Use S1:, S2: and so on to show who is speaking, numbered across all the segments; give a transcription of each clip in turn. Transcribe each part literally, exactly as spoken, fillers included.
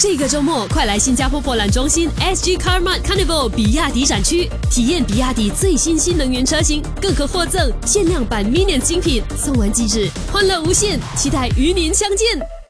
S1: 这个周末，快来新加坡博览中心 S G Carmart Carnival 比亚迪展区，体验比亚迪最新新能源车型，更可获赠限量版 Minion 精品，送完即止，欢乐无限，期待与您相见。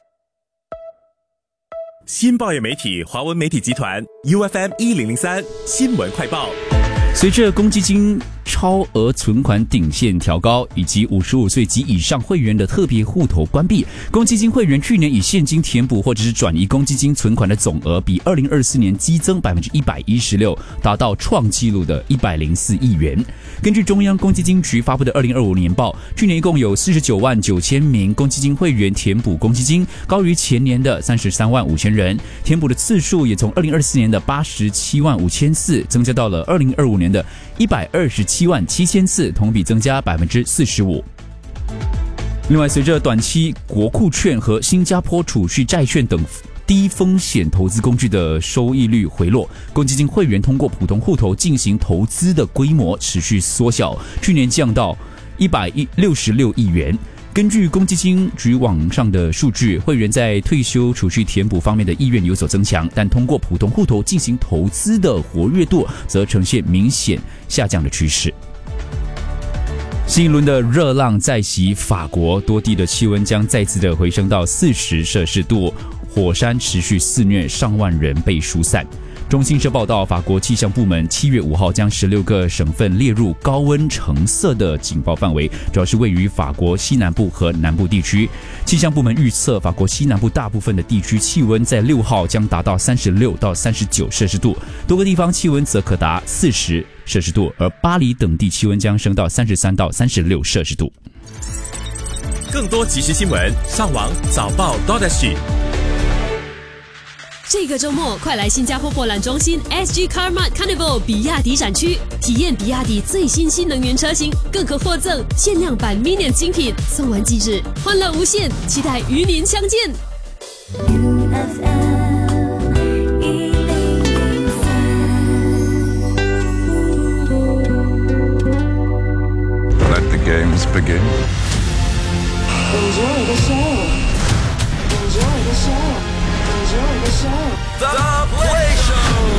S2: 新报业媒体华文媒体集团 U F M 一零零三新闻快报。
S3: 随着公积金超额存款顶线调高，以及五十五岁及以上会员的特别户头关闭，公积金会员去年以现金填补或者是转移公积金存款的总额，比二零二四年激增百分之一百一十六，达到创纪录的一百零四亿元。根据中央公积金局发布的二零二五年报，去年一共有四十九万九千名公积金会员填补公积金，高于前年的三十三万五千人，填补的次数也从二零二四年的八十七万五千次增加到了二零二五年的一百二十七万七千次，同比增加百分之四十五。另外，随着短期国库券和新加坡储蓄债券等低风险投资工具的收益率回落，公积金会员通过普通户头进行投资的规模持续缩小，去年降到一百六十六亿元。根据公积金局网上的数据，会员在退休储蓄填补方面的意愿有所增强，但通过普通户头进行投资的活跃度则呈现明显下降的趋势。新一轮的热浪再袭法国，多地的气温将再次的回升到四十摄氏度，火山持续肆虐，上万人被疏散。中新社报道，法国气象部门七月五号将十六个省份列入高温橙色的警报范围，主要是位于法国西南部和南部地区。气象部门预测，法国西南部大部分的地区气温在六号将达到三十六到三十九摄氏度，多个地方气温则可达四十摄氏度，而巴黎等地气温将升到三十三到三十六摄氏度。
S2: 更多即时新闻，上网早报 .sg。
S1: 这个周末，快来新加坡博览中心 S G Carmart Carnival 比亚迪展区，体验比亚迪最新新能源车型，更可获赠限量版 Minion 精品，送完即止，欢乐无限，期待与您相见。
S4: U F M 一零零三
S5: Let the games begin.
S4: Enjoy the show. Enjoy the show. Enjoy the show.
S2: The Play Show.